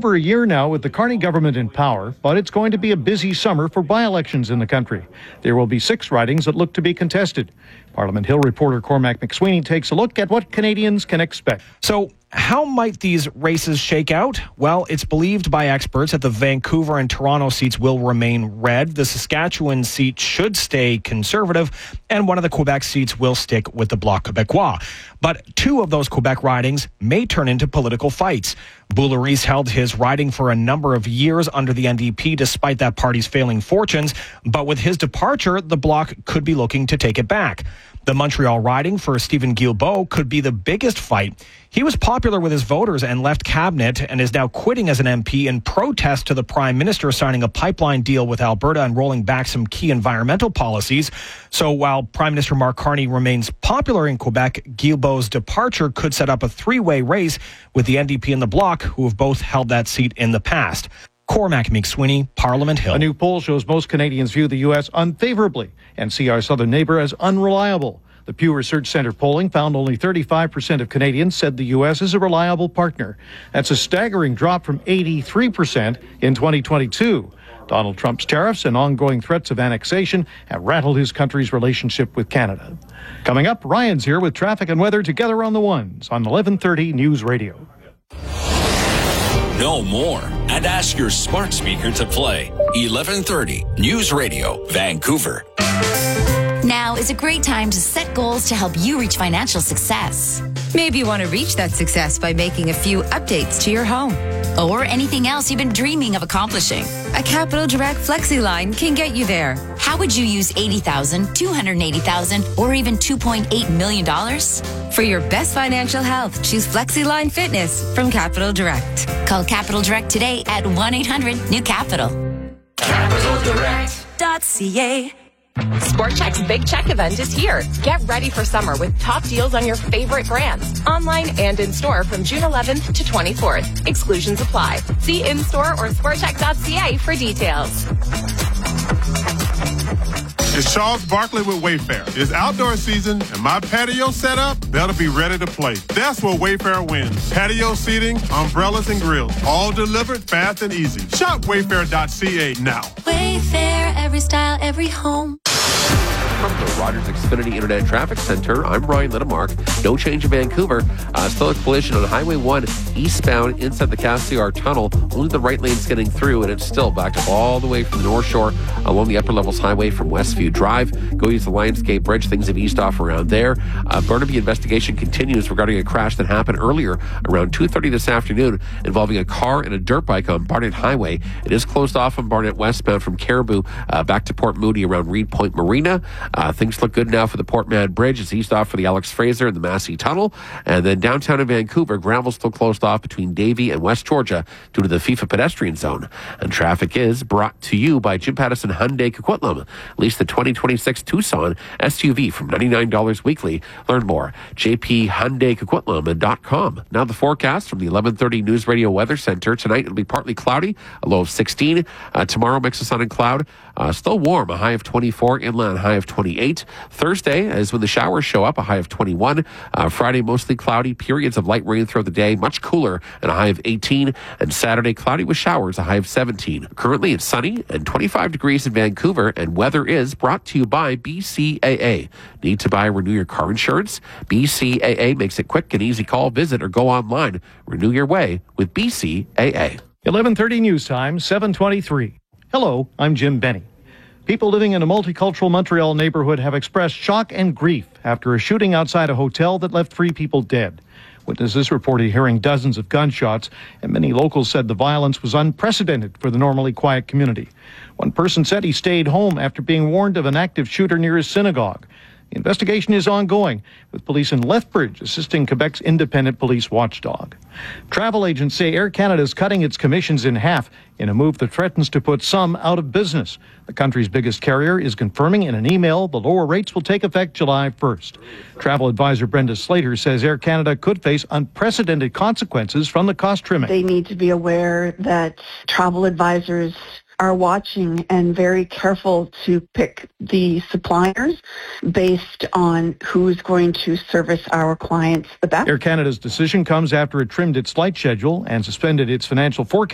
over a year now with the Carney government in power, but it's going to be a busy summer for by-elections in the country. There will be 6 ridings that look to be contested. Parliament Hill reporter Cormac McSweeney takes a look at what Canadians can expect. So, how might these races shake out? Well, it's believed by experts that the Vancouver and Toronto seats will remain red. The Saskatchewan seat should stay Conservative, and one of the Quebec seats will stick with the Bloc Québécois. But 2 of those Quebec ridings may turn into political fights. Boularice held his riding for a number of years under the NDP despite that party's failing fortunes, but with his departure, the Bloc could be looking to take it back. The Montreal riding for Stephen Guilbeault could be the biggest fight. He was popular with his voters and left cabinet and is now quitting as an MP in protest to the Prime Minister signing a pipeline deal with Alberta and rolling back some key environmental policies. So while Prime Minister Mark Carney remains popular in Quebec, Guilbeault's departure could set up a 3-way race with the NDP and the Bloc, who have both held that seat in the past. Cormac McSweeney, Parliament Hill. A new poll shows most Canadians view the U.S. unfavorably and see our southern neighbor as unreliable. The Pew Research Center polling found only 35% of Canadians said the U.S. is a reliable partner. That's a staggering drop from 83% in 2022. Donald Trump's tariffs and ongoing threats of annexation have rattled his country's relationship with Canada. Coming up, Ryan's here with traffic and weather together on the ones on 1130 News Radio. Know more and ask your smart speaker to play 1130 News Radio, Vancouver. Now is a great time to set goals to help you reach financial success. Maybe you want to reach that success by making a few updates to your home. Or anything else you've been dreaming of accomplishing. A Capital Direct Flexi line can get you there. How would you use $80,000, $280,000, or even $2.8 million? For your best financial health, choose Flexi Line Fitness from Capital Direct. Call Capital Direct today at 1-800-NEW-CAPITAL. CapitalDirect.ca. Sport Chek's Big Check event is here. Get ready for summer with top deals on your favorite brands, online and in-store from June 11th to 24th. Exclusions apply. See in-store or sportchek.ca for details. It's Charles Barkley with Wayfair. It's outdoor season, and my patio setup better be ready to play. That's where Wayfair wins. Patio seating, umbrellas, and grills, all delivered fast and easy. Shop Wayfair.ca now. Wayfair, every style, every home. From the Rogers Xfinity Internet Traffic Center, I'm Ryan Littlemark. No change in Vancouver. Still a collision on Highway 1 eastbound inside the Cassiar Tunnel. Only the right lane's getting through, and it's still backed up all the way from the North Shore along the Upper Levels Highway from Westview Drive. Go use the Lionsgate Bridge. Things have eased off around there. Burnaby investigation continues regarding a crash that happened earlier around 2:30 this afternoon involving a car and a dirt bike on Barnett Highway. It is closed off on Barnett westbound from Caribou back to Port Moody around Reed Point Marina. Things look good now for the Port Mann Bridge. It's eased off for the Alex Fraser and the Massey Tunnel. And then downtown in Vancouver, gravel's still closed off between Davie and West Georgia due to the FIFA pedestrian zone. And traffic is brought to you by Jim Pattison Hyundai Coquitlam. Lease the 2026 Tucson SUV from $99 weekly. Learn more. jphyundaicoquitlam.com. Now the forecast from the 1130 News Radio Weather Center. Tonight it'll be partly cloudy, a low of 16. Tomorrow mix of sun and cloud. Still warm, a high of 24. Inland, high of 28. Thursday is when the showers show up, a high of 21. Friday, mostly cloudy, periods of light rain throughout the day, much cooler, and a high of 18. And Saturday, cloudy with showers, a high of 17. Currently, it's sunny and 25 degrees in Vancouver, and weather is brought to you by BCAA. Need to buy or renew your car insurance? BCAA makes it quick and easy. Call, visit, or go online. Renew your way with BCAA. 1130 News Time, 7:23. Hello, I'm Jim Benny. People living in a multicultural Montreal neighborhood have expressed shock and grief after a shooting outside a hotel that left 3 people dead. Witnesses reported hearing dozens of gunshots, and many locals said the violence was unprecedented for the normally quiet community. One person said he stayed home after being warned of an active shooter near his synagogue. The investigation is ongoing, with police in Lethbridge assisting Quebec's independent police watchdog. Travel agents say Air Canada is cutting its commissions in half in a move that threatens to put some out of business. The country's biggest carrier is confirming in an email the lower rates will take effect July 1st. Travel advisor Brenda Slater says Air Canada could face unprecedented consequences from the cost trimming. They need to be aware that travel advisors are watching and very careful to pick the suppliers based on who's going to service our clients the best. Air Canada's decision comes after it trimmed its flight schedule and suspended its financial forecast